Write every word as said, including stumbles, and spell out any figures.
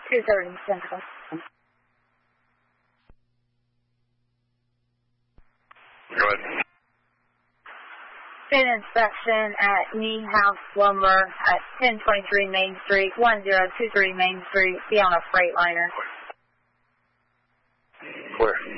two thirty Central. Go ahead. Pin inspection at Knee House Lumber at ten twenty-three Main Street, one zero two three Main Street. Be on a Freightliner. Where?